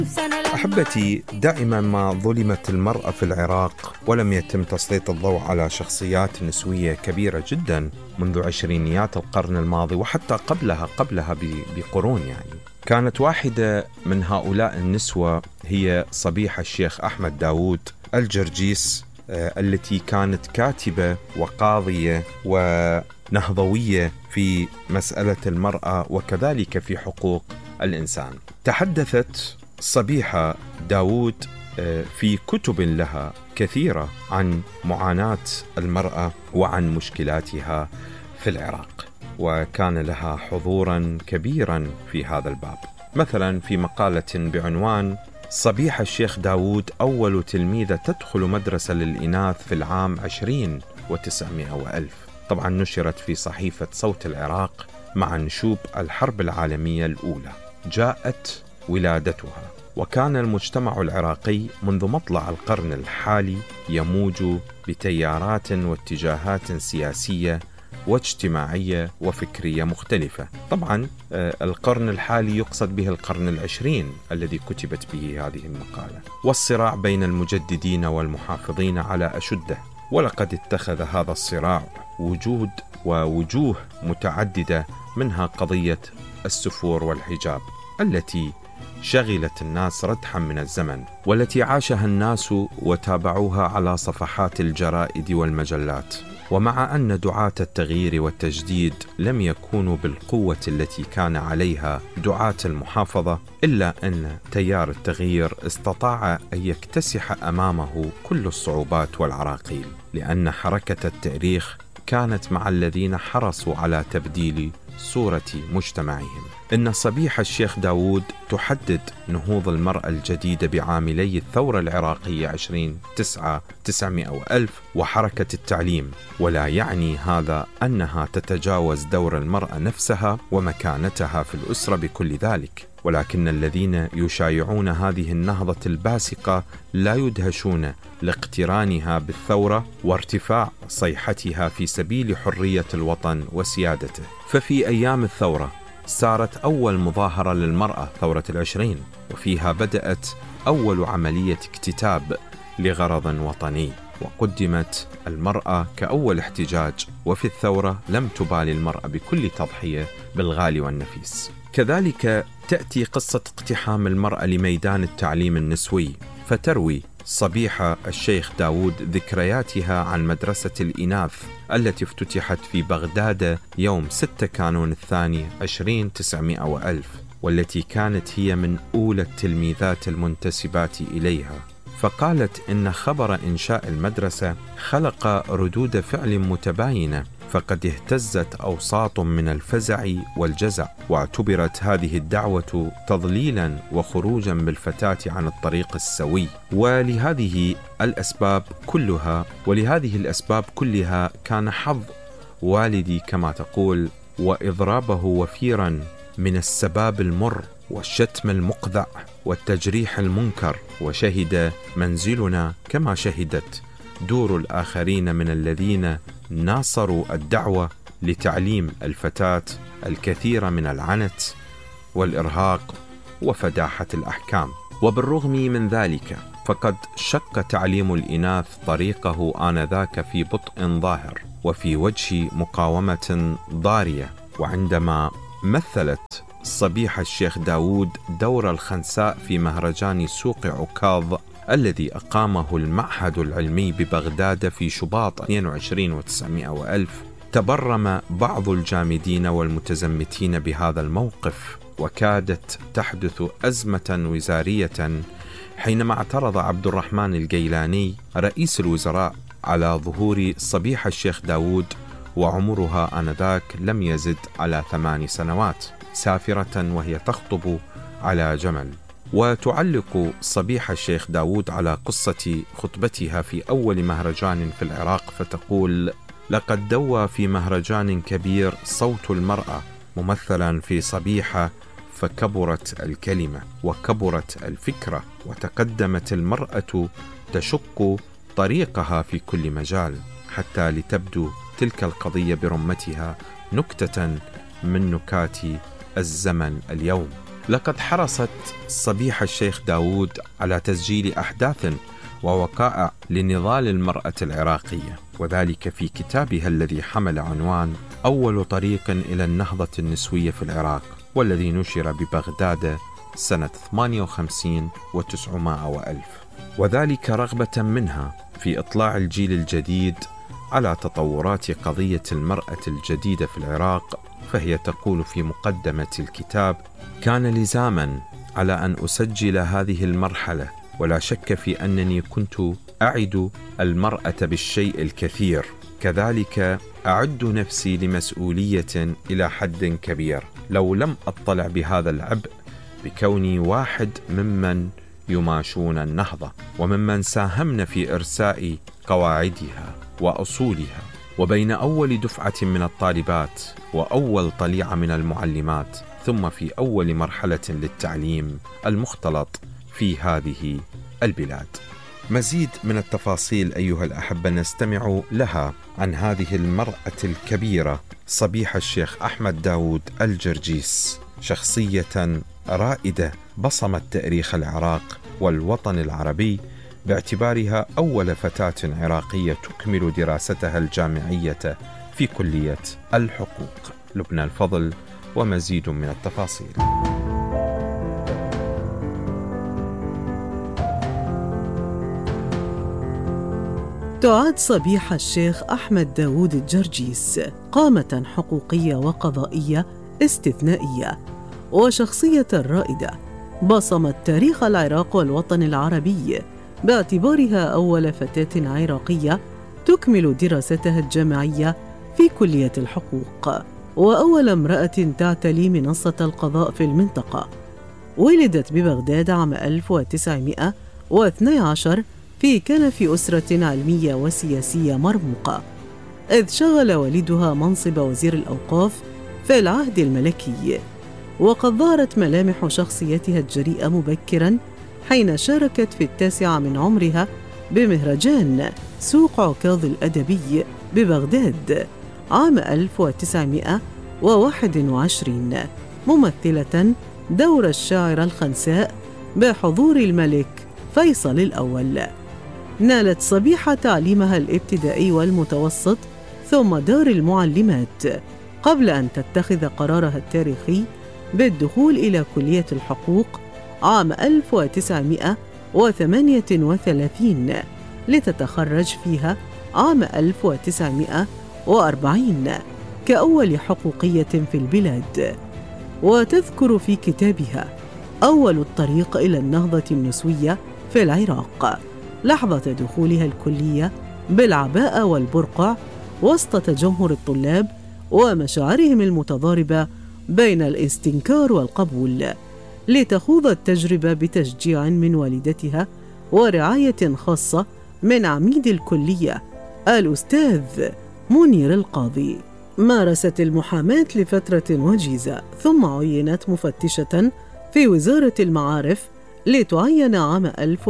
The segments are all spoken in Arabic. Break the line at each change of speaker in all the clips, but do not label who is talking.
أحبتي، دائما ما ظلمت المرأة في العراق ولم يتم تسليط الضوء على شخصيات نسوية كبيرة جدا منذ عشرينيات القرن الماضي وحتى قبلها بقرون. كانت واحدة من هؤلاء النسوة هي صبيحة الشيخ أحمد داود الجرجيس، التي كانت كاتبة وقاضية ونهضوية في مسألة المرأة وكذلك في حقوق الإنسان. تحدثت صبيحة داود في كتب لها كثيرة عن معاناة المرأة وعن مشكلاتها في العراق، وكان لها حضورا كبيرا في هذا الباب. مثلا في مقالة بعنوان صبيحة الشيخ داود أول تلميذة تدخل مدرسة للإناث في العام 20,900 وألف، طبعا نشرت في صحيفة صوت العراق مع نشوب الحرب العالمية الأولى. جاءت ولادتها، وكان المجتمع العراقي منذ مطلع القرن الحالي يموج بتيارات واتجاهات سياسية واجتماعية وفكرية مختلفة. طبعا القرن الحالي يقصد به القرن العشرين الذي كتبت به هذه المقالة، والصراع بين المجددين والمحافظين على أشده. ولقد اتخذ هذا الصراع ووجوه متعددة، منها قضية السفور والحجاب التي شغلت الناس ردحا من الزمن، والتي عاشها الناس وتابعوها على صفحات الجرائد والمجلات. ومع أن دعاة التغيير والتجديد لم يكونوا بالقوة التي كان عليها دعاة المحافظة، إلا أن تيار التغيير استطاع أن يكتسح أمامه كل الصعوبات والعراقيل، لأن حركة التاريخ كانت مع الذين حرصوا على تبديل صورة مجتمعهم. إن صبيحة الشيخ داود تحدد نهوض المرأة الجديدة بعاملي الثورة العراقية 20,900 وألف وحركة التعليم، ولا يعني هذا أنها تتجاوز دور المرأة نفسها ومكانتها في الأسرة بكل ذلك، ولكن الذين يشايعون هذه النهضة الباسقة لا يدهشون لاقترانها بالثورة وارتفاع صيحتها في سبيل حرية الوطن وسيادته. ففي أيام الثورة صارت أول مظاهرة للمرأة ثورة العشرين، وفيها بدأت أول عملية اكتتاب لغرض وطني، وقدمت المرأة كأول احتجاج. وفي الثورة لم تبالي المرأة بكل تضحية بالغالي والنفيس. كذلك تأتي قصة اقتحام المرأة لميدان التعليم النسوي، فتروي صبيحة الشيخ داود ذكرياتها عن مدرسة الإناث التي افتتحت في بغداد يوم 6 كانون الثاني 20,900 وألف، والتي كانت هي من أولى التلميذات المنتسبات إليها. فقالت إن خبر إنشاء المدرسة خلق ردود فعل متباينة، فقد اهتزت أوساط من الفزع والجزع، واعتبرت هذه الدعوة تضليلا وخروجا بالفتاة عن الطريق السوي. ولهذه الأسباب كلها كان حظ والدي كما تقول وإضرابه وفيرا من السباب المر والشتم المقذع والتجريح المنكر، وشهد منزلنا كما شهدت دور الآخرين من الذين ناصروا الدعوة لتعليم الفتاة الكثير من العنت والإرهاق وفداحة الأحكام. وبالرغم من ذلك فقد شق تعليم الإناث طريقه آنذاك في بطء ظاهر وفي وجه مقاومة ضارية. وعندما مثلت صبيحة الشيخ داود دور الخنساء في مهرجان سوق عكاظ الذي أقامه المعهد العلمي ببغداد في شباط 22,900 وألف، تبرم بعض الجامدين والمتزمتين بهذا الموقف، وكادت تحدث أزمة وزارية حينما اعترض عبد الرحمن الجيلاني رئيس الوزراء على ظهور صبيحة الشيخ داود، وعمرها آنذاك لم يزد على 8 سنوات، سافرة وهي تخطب على جمل. وتعلق صبيحة الشيخ داود على قصة خطبتها في أول مهرجان في العراق، فتقول: لقد دوى في مهرجان كبير صوت المرأة ممثلا في صبيحة، فكبرت الكلمة وكبرت الفكرة، وتقدمت المرأة تشق طريقها في كل مجال حتى لتبدو تلك القضية برمتها نكتة من نكات الزمن اليوم. لقد حرصت صبيحة الشيخ داود على تسجيل أحداث ووقائع لنضال المرأة العراقية، وذلك في كتابها الذي حمل عنوان أول طريق إلى النهضة النسوية في العراق، والذي نشر ببغداد سنة 58 و900 وألف، وذلك رغبة منها في إطلاع الجيل الجديد على تطورات قضية المرأة الجديدة في العراق. فهي تقول في مقدمة الكتاب: كان لزاما على أن أسجل هذه المرحلة، ولا شك في أنني كنت أعد المرأة بالشيء الكثير، كذلك أعد نفسي لمسؤولية إلى حد كبير لو لم أطلع بهذا العبء بكوني واحد ممن يماشون النهضة وممن ساهمن في إرساء قواعدها وأصولها. وبين أول دفعة من الطالبات وأول طليعة من المعلمات، ثم في أول مرحلة للتعليم المختلط في هذه البلاد. مزيد من التفاصيل أيها الأحبة نستمع لها عن هذه المرأة الكبيرة صبيحة الشيخ أحمد داود الجرجيس، شخصية رائدة بصمت تاريخ العراق والوطن العربي باعتبارها أول فتاة عراقية تكمل دراستها الجامعية في كلية الحقوق. لبنى الفضل ومزيد من التفاصيل.
تعد صبيحة الشيخ أحمد داود الجرجيس قامة حقوقية وقضائية استثنائية وشخصية رائدة بصمت تاريخ العراق والوطن العربي باعتبارها أول فتاة عراقية تكمل دراستها الجامعية في كلية الحقوق، وأول امرأة تعتلي منصة القضاء في المنطقة. ولدت ببغداد عام 1912 في كنف أسرة علمية وسياسية مرموقة، إذ شغل والدها منصب وزير الأوقاف في العهد الملكي. وقد ظهرت ملامح شخصيتها الجريئة مبكراً حين شاركت في 9 من عمرها بمهرجان سوق عكاظ الأدبي ببغداد عام 1921 ممثلة دور الشاعرة الخنساء بحضور الملك فيصل الأول. نالت صبيحة تعليمها الابتدائي والمتوسط ثم دار المعلمات قبل أن تتخذ قرارها التاريخي بالدخول إلى كلية الحقوق عام 1938 لتتخرج فيها عام 1940 كأول حقوقية في البلاد. وتذكر في كتابها أول الطريق إلى النهضة النسوية في العراق لحظة دخولها الكلية بالعباءة والبرقع وسط تجمهر الطلاب ومشاعرهم المتضاربة بين الاستنكار والقبول، لتخوض التجربة بتشجيع من والدتها ورعاية خاصة من عميد الكلية الأستاذ منير القاضي. مارست المحاماة لفترة وجيزة، ثم عينت مفتشة في وزارة المعارف لتعين عام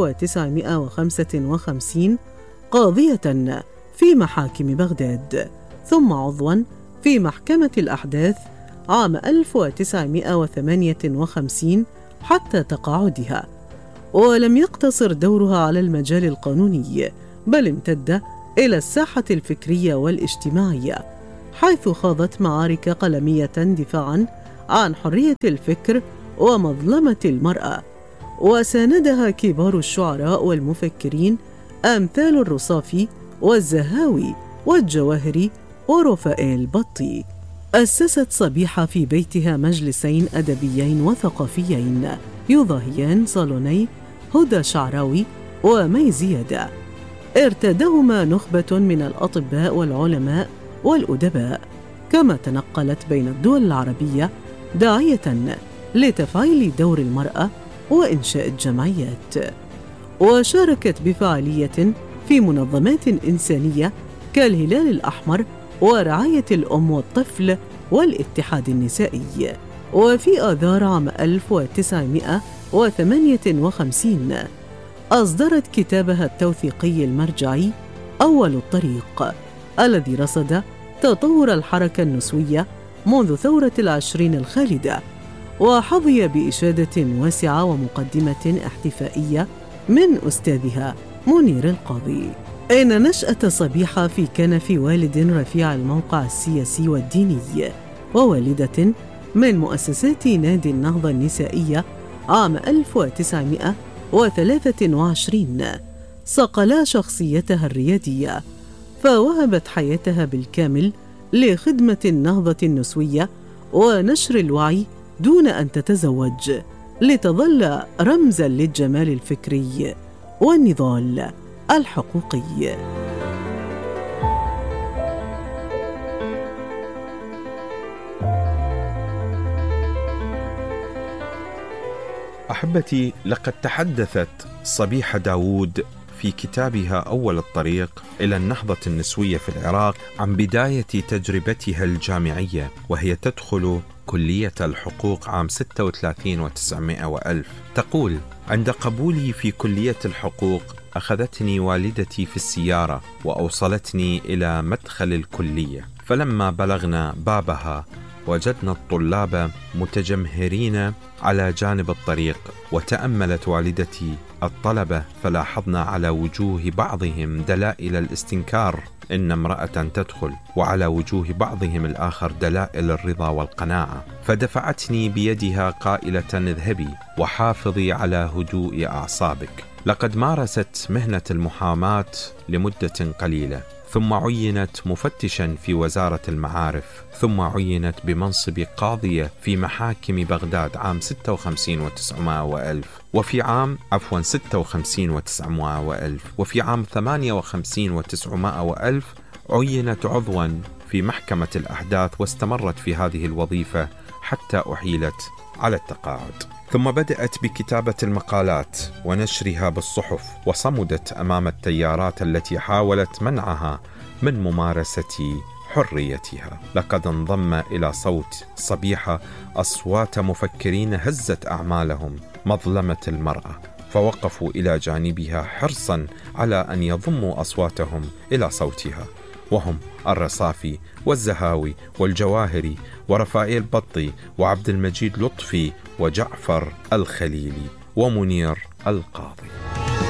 1955 قاضية في محاكم بغداد، ثم عضواً في محكمة الأحداث عام 1958 حتى تقاعدها. ولم يقتصر دورها على المجال القانوني، بل امتد إلى الساحة الفكرية والاجتماعية، حيث خاضت معارك قلمية دفاعاً عن حرية الفكر ومظلمة المرأة، وساندها كبار الشعراء والمفكرين أمثال الرصافي والزهاوي والجواهري ورفائيل بطي. أسست صبيحة في بيتها مجلسين أدبيين وثقافيين يضاهيان صالوني هدى شعراوي ومي زيادة، ارتدهما نخبة من الأطباء والعلماء والأدباء، كما تنقلت بين الدول العربية داعية لتفعيل دور المرأة وإنشاء الجمعيات. وشاركت بفعالية في منظمات إنسانية كالهلال الأحمر ورعاية الأم والطفل والاتحاد النسائي. وفي آذار عام 1958 أصدرت كتابها التوثيقي المرجعي أول الطريق، الذي رصد تطور الحركة النسوية منذ ثورة 20 الخالدة، وحظي بإشادة واسعة ومقدمة احتفائية من أستاذها منير القاضي. إن نشأة صبيحة في كنف والد رفيع الموقع السياسي والديني ووالدة من مؤسسات نادي النهضة النسائية عام 1923 صقلا شخصيتها الريادية، فوهبت حياتها بالكامل لخدمة النهضة النسوية ونشر الوعي دون أن تتزوج، لتظل رمزاً للجمال الفكري والنضال الحقوقي.
أحبتي، لقد تحدثت صبيحة داود في كتابها أول الطريق إلى النهضة النسوية في العراق عن بداية تجربتها الجامعية، وهي تدخل كلية الحقوق عام 36 و900 وألف. تقول: عند قبولي في كلية الحقوق أخذتني والدتي في السيارة وأوصلتني إلى مدخل الكلية، فلما بلغنا بابها وجدنا الطلاب متجمهرين على جانب الطريق، وتأملت والدتي الطلبة فلاحظنا على وجوه بعضهم دلائل الاستنكار إن امرأة تدخل، وعلى وجوه بعضهم الآخر دلائل الرضا والقناعة، فدفعتني بيدها قائلة: اذهبي وحافظي على هدوء أعصابك. لقد مارست مهنة المحاماة لمدة قليلة، ثم عينت مفتشا في وزارة المعارف، ثم عينت بمنصب قاضية في محاكم بغداد عام 56 و900 وألف، وفي عام 56 و900 وألف، وفي عام 58 و900 وألف عينت عضوا في محكمة الأحداث، واستمرت في هذه الوظيفة حتى أحيلت على التقاعد. ثم بدأت بكتابة المقالات ونشرها بالصحف، وصمدت أمام التيارات التي حاولت منعها من ممارسة حريتها. لقد انضم إلى صوت صبيحة أصوات مفكرين هزت أعمالهم مظلمة المرأة، فوقفوا إلى جانبها حرصا على أن يضموا أصواتهم إلى صوتها، وهم الرصافي والزهاوي والجواهري ورفائيل بطي وعبد المجيد لطفي وجعفر الخليلي ومنير القاضي.